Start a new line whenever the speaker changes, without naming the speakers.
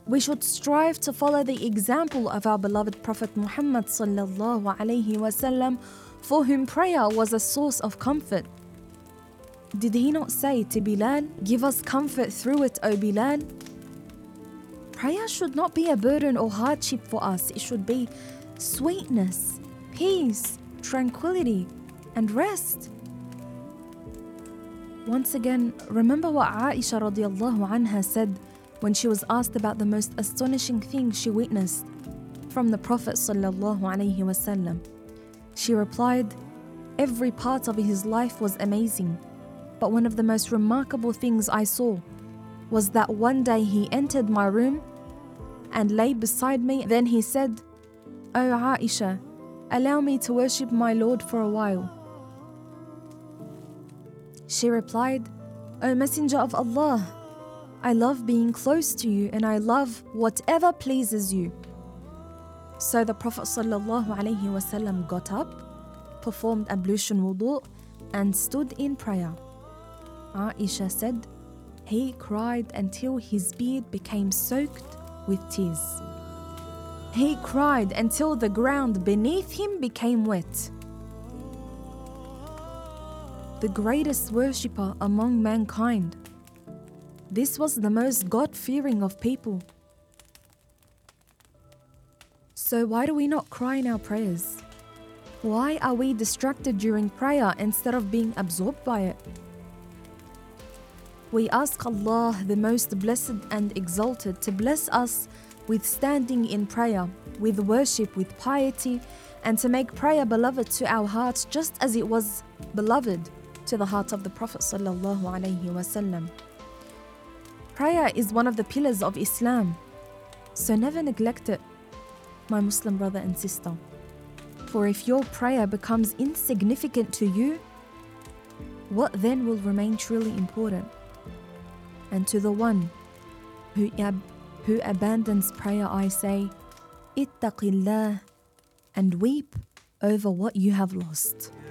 We should strive to follow the example of our beloved Prophet Muhammad sallallahu alaihi wasallam, for whom prayer was a source of comfort. Did he not say to Bilal, "Give us comfort through it, O Bilal"? Prayer should not be a burden or hardship for us. It should be sweetness, peace, tranquility, and rest. Once again, remember what Aisha radiallahu anha said when she was asked about the most astonishing thing she witnessed from the Prophet sallallahu alaihi wasallam. She replied, "Every part of his life was amazing, but one of the most remarkable things I saw was that one day he entered my room and lay beside me. Then he said, 'O Aisha, allow me to worship my Lord for a while.' She replied, 'O Messenger of Allah, I love being close to you and I love whatever pleases you.' So the Prophet ﷺ got up, performed ablution wudu, and stood in prayer. Aisha said, he cried until his beard became soaked with tears. He cried until the ground beneath him became wet. The greatest worshipper among mankind. This was the most God-fearing of people. So why do we not cry in our prayers? Why are we distracted during prayer instead of being absorbed by it? We ask Allah, the most blessed and exalted, to bless us with standing in prayer, with worship, with piety, and to make prayer beloved to our hearts just as it was beloved to the heart of the Prophet sallallahu alaihi wasallam. Prayer is one of the pillars of Islam, so never neglect it, my Muslim brother and sister. For if your prayer becomes insignificant to you, what then will remain truly important? And to the one who abandons prayer, I say, ittaqillah, and weep over what you have lost.